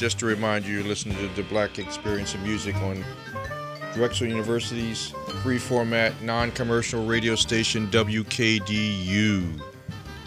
just to remind you, you're listening to the Black Experience in Music on Drexel University's free format, non-commercial radio station WKDU.